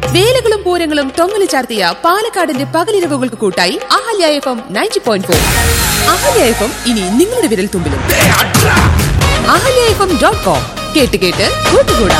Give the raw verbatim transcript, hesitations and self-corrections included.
വേലകളും പൂരങ്ങളും തൊങ്ങലു ചാർത്തിയ പാലക്കാടിന്റെ പകലിരവുകൾക്ക് കൂട്ടായി Ahalya F M ninety point four. Ahalya F M ഇനി നിങ്ങളുടെ വിരൽ തുമ്പിലും. Ahalya F M dot com കേട്ട് കേട്ട് കൂട്ടുകൂടാം.